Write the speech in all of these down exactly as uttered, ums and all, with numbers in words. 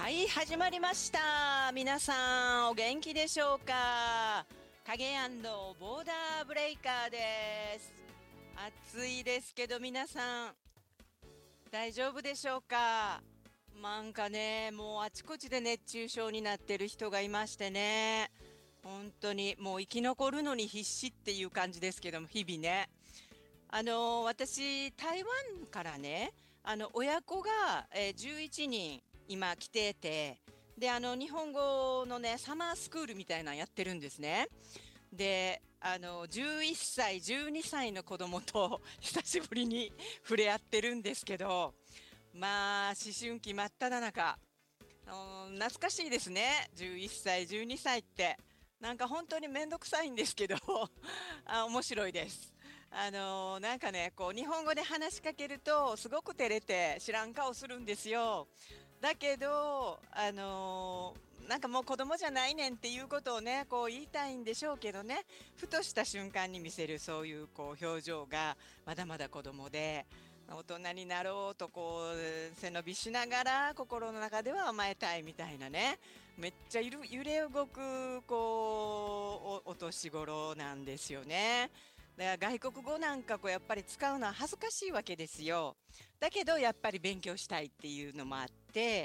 はい、始まりました。皆さん、お元気でしょうか？影ボーダーブレイカーです。暑いですけど、皆さん、大丈夫でしょうか？なんかね、もうあちこちで熱中症になってる人がいましてね。本当に、もう生き残るのに必死っていう感じですけども、日々ね。あの、私、台湾からね、あの、親子が、えーじゅういちにん今来てて、で、あの、日本語のね、サマースクールみたいなのやってるんですね。で、あの、じゅういっさい、じゅうにさいの子供と久しぶりに触れ合ってるんですけど、まあ、思春期真っ只中。あの懐かしいですね。じゅういっさい、じゅうにさいって。なんか本当にめんどくさいんですけど、あ、面白いです。あのなんかね、こう、日本語で話しかけると、すごく照れて知らん顔するんですよ。だけど、あのなんかもう子供じゃないねんっていうことをね、こう言いたいんでしょうけどね、ふとした瞬間に見せるそういうこう表情がまだまだ子供で、大人になろうとこう背伸びしながら心の中では甘えたいみたいなね、めっちゃ揺れ揺れ動くこうおお年頃なんですよね。だから外国語なんかこうやっぱり使うのは恥ずかしいわけですよ。だけどやっぱり勉強したいっていうのもあって、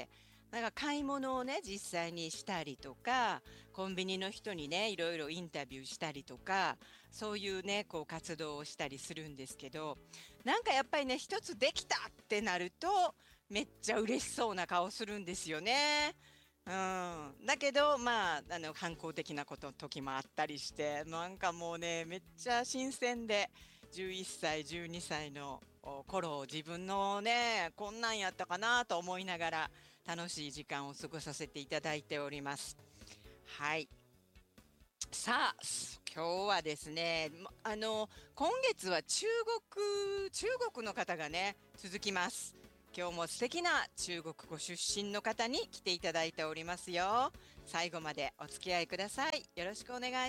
なんか買い物をね実際にしたりとか、コンビニの人にねいろいろインタビューしたりとか、そういうねこう活動をしたりするんですけど、なんかやっぱりね一つできたってなるとめっちゃ嬉しそうな顔するんですよね。うん、だけどまああの反抗的なこと時もあったりして、なんかもうねめっちゃ新鮮で、じゅういっさいじゅうにさいのお頃を自分のねこんなんやったかなと思いながら楽しい時間を過ごさせていただいております。はい。さあ、今日はですね、まあの、今月は中国、中国の方がね、続きます。今日も素敵な中国語出身の方に来ていただいておりますよ。最後までお付き合いください。よろしくお願い